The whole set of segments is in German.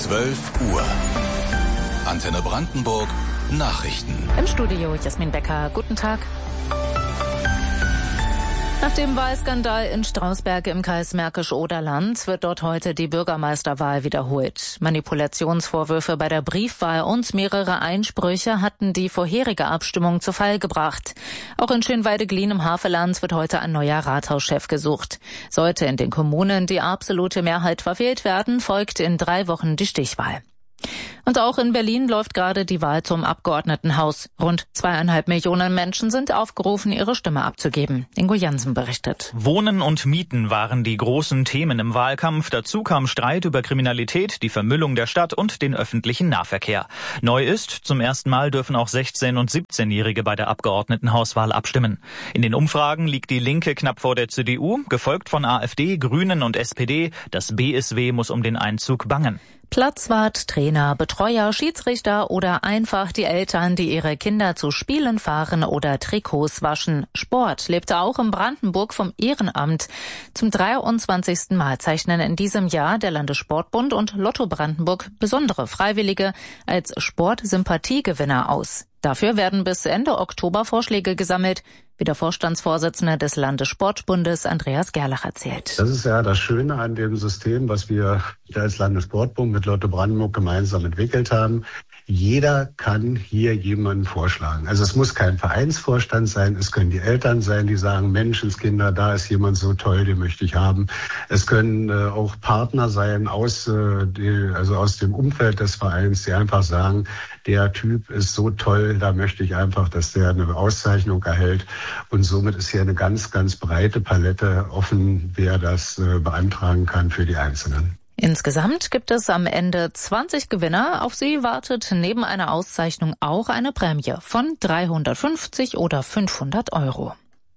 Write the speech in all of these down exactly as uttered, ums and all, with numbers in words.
zwölf Uhr. Antenne Brandenburg, Nachrichten. Im Studio Jasmin Becker. Guten Tag. Nach dem Wahlskandal in Strausberg im Kreis Märkisch-Oderland wird dort heute die Bürgermeisterwahl wiederholt. Manipulationsvorwürfe bei der Briefwahl und mehrere Einsprüche hatten die vorherige Abstimmung zu Fall gebracht. Auch in Schönweide-Glien im Havelland wird heute ein neuer Rathauschef gesucht. Sollte in den Kommunen die absolute Mehrheit verfehlt werden, folgt in drei Wochen die Stichwahl. Und auch in Berlin läuft gerade die Wahl zum Abgeordnetenhaus. Rund zweieinhalb Millionen Menschen sind aufgerufen, ihre Stimme abzugeben. Ingo Jansen berichtet. Wohnen und Mieten waren die großen Themen im Wahlkampf. Dazu kam Streit über Kriminalität, die Vermüllung der Stadt und den öffentlichen Nahverkehr. Neu ist, zum ersten Mal dürfen auch sechzehn- und siebzehnjährige bei der Abgeordnetenhauswahl abstimmen. In den Umfragen liegt die Linke knapp vor der C D U, gefolgt von AfD, Grünen und S P D. Das B S W muss um den Einzug bangen. Platzwart, Trainer, Betreuer, Schiedsrichter oder einfach die Eltern, die ihre Kinder zu Spielen fahren oder Trikots waschen. Sport lebte auch in Brandenburg vom Ehrenamt. Zum dreiundzwanzigsten Mal zeichnen in diesem Jahr der Landessportbund und Lotto Brandenburg besondere Freiwillige als Sportsympathiegewinner aus. Dafür werden bis Ende Oktober Vorschläge gesammelt, wie der Vorstandsvorsitzende des Landessportbundes Andreas Gerlach erzählt. Das ist ja das Schöne an dem System, was wir als Landessportbund mit Lotto Brandenburg gemeinsam entwickelt haben. Jeder kann hier jemanden vorschlagen. Also es muss kein Vereinsvorstand sein, es können die Eltern sein, die sagen, Menschenskinder, da ist jemand so toll, den möchte ich haben. Es können äh, auch Partner sein aus, äh, die, also aus dem Umfeld des Vereins, die einfach sagen, der Typ ist so toll, da möchte ich einfach, dass der eine Auszeichnung erhält. Und somit ist hier eine ganz, ganz breite Palette offen, wer das äh, beantragen kann für die Einzelnen. Insgesamt gibt es am Ende zwanzig Gewinner. Auf sie wartet neben einer Auszeichnung auch eine Prämie von dreihundertfünfzig oder fünfhundert Euro.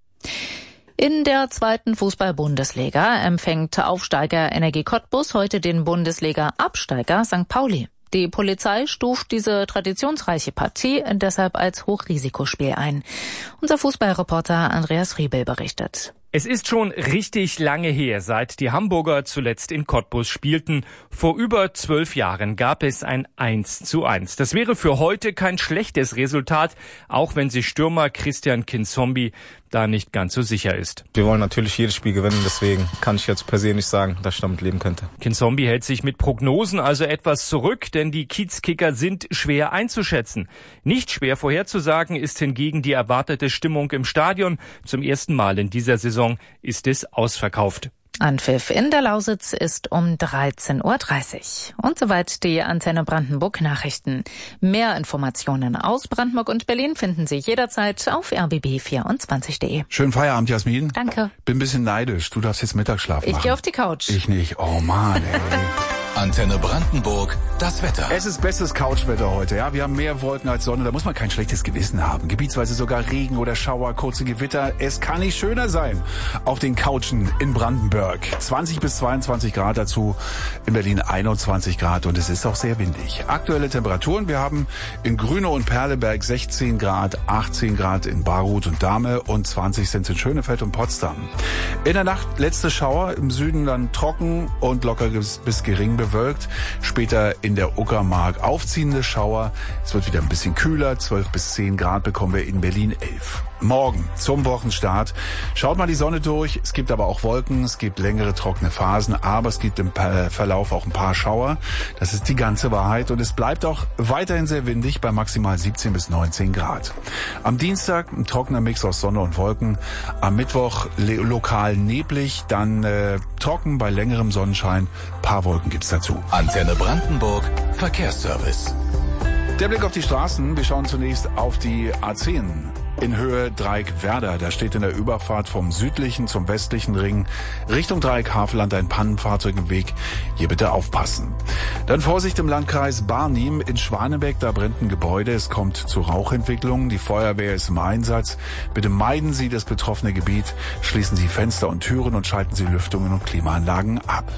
In der zweiten Fußball-Bundesliga empfängt Aufsteiger Energie Cottbus heute den Bundesliga-Absteiger Sankt Pauli. Die Polizei stuft diese traditionsreiche Partie deshalb als Hochrisikospiel ein. Unser Fußballreporter Andreas Friebel berichtet. Es ist schon richtig lange her, seit die Hamburger zuletzt in Cottbus spielten. Vor über zwölf Jahren gab es ein eins zu eins. Das wäre für heute kein schlechtes Resultat, auch wenn sich Stürmer Christian Kinzombie da nicht ganz so sicher ist. Wir wollen natürlich jedes Spiel gewinnen, deswegen kann ich jetzt per se nicht sagen, dass ich damit leben könnte. Kinzombie hält sich mit Prognosen also etwas zurück, denn die Kiezkicker sind schwer einzuschätzen. Nicht schwer vorherzusagen ist hingegen die erwartete Stimmung im Stadion. Zum ersten Mal in dieser Saison ist es ausverkauft. Anpfiff in der Lausitz ist um dreizehn Uhr dreißig. Und soweit die Antenne Brandenburg Nachrichten. Mehr Informationen aus Brandenburg und Berlin finden Sie jederzeit auf r b b vierundzwanzig punkt de. Schönen Feierabend, Jasmin. Danke. Bin ein bisschen neidisch. Du darfst jetzt Mittagsschlaf machen. Ich gehe auf die Couch. Ich nicht. Oh Mann, ey. Antenne Brandenburg, das Wetter. Es ist bestes Couchwetter heute. Ja, wir haben mehr Wolken als Sonne. Da muss man kein schlechtes Gewissen haben. Gebietsweise sogar Regen oder Schauer, kurze Gewitter. Es kann nicht schöner sein auf den Couchen in Brandenburg. zwanzig bis zweiundzwanzig Grad dazu. In Berlin einundzwanzig Grad und es ist auch sehr windig. Aktuelle Temperaturen. Wir haben in Grünow und Perleberg sechzehn Grad, achtzehn Grad in Baruth und Dahme und zwanzig sind es in Schönefeld und Potsdam. In der Nacht letzte Schauer. Im Süden dann trocken und locker bis gering bewölkt. Später in der Uckermark aufziehende Schauer. Es wird wieder ein bisschen kühler. zwölf bis zehn Grad bekommen wir in Berlin elf. Morgen zum Wochenstart. Schaut mal die Sonne durch. Es gibt aber auch Wolken. Es gibt längere trockene Phasen. Aber es gibt im Verlauf auch ein paar Schauer. Das ist die ganze Wahrheit. Und es bleibt auch weiterhin sehr windig bei maximal siebzehn bis neunzehn Grad. Am Dienstag ein trockener Mix aus Sonne und Wolken. Am Mittwoch lokal neblig. Dann äh, trocken bei längerem Sonnenschein. Ein paar Wolken gibt's dazu. Antenne Brandenburg, Verkehrsservice. Der Blick auf die Straßen. Wir schauen zunächst auf die A zehn. In Höhe Dreieck-Werder. Da steht in der Überfahrt vom südlichen zum westlichen Ring Richtung Dreieck-Havelland ein Pannenfahrzeug im Weg. Hier bitte aufpassen. Dann Vorsicht im Landkreis Barnim in Schwanebeck. Da brennt ein Gebäude. Es kommt zu Rauchentwicklungen. Die Feuerwehr ist im Einsatz. Bitte meiden Sie das betroffene Gebiet. Schließen Sie Fenster und Türen und schalten Sie Lüftungen und Klimaanlagen ab.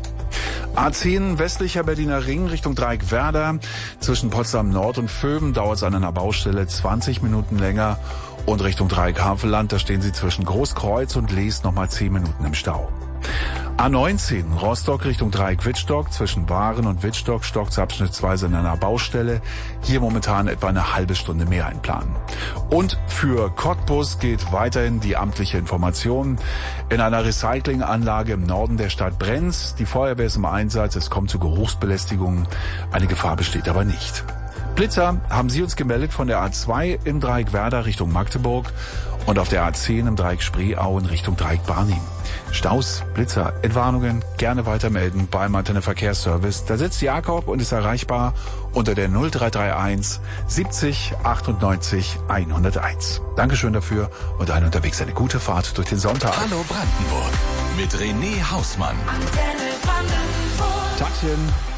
A zehn westlicher Berliner Ring Richtung Dreieck-Werder. Zwischen Potsdam Nord und Vöben dauert es an einer Baustelle zwanzig Minuten länger. Und Richtung Dreieck-Havelland, da stehen Sie zwischen Großkreuz und Lees nochmal zehn Minuten im Stau. A neunzehn, Rostock Richtung Dreieck-Wittstock. Zwischen Waren und Wittstock stockt es abschnittsweise in einer Baustelle. Hier momentan etwa eine halbe Stunde mehr einplanen. Und für Cottbus geht weiterhin die amtliche Information. In einer Recyclinganlage im Norden der Stadt brennt's. Die Feuerwehr ist im Einsatz. Es kommt zu Geruchsbelästigungen. Eine Gefahr besteht aber nicht. Blitzer haben Sie uns gemeldet von der A zwei im Dreieck Werder Richtung Magdeburg und auf der A zehn im Dreieck Spreeau in Richtung Dreieck Barnim. Staus, Blitzer, Entwarnungen gerne weitermelden beim Antenne Verkehrsservice. Da sitzt Jakob und ist erreichbar unter der null drei drei eins siebzig achtundneunzig hunderteins. Dankeschön dafür und allen unterwegs eine gute Fahrt durch den Sonntag. Hallo Brandenburg mit René Hausmann. Tagchen.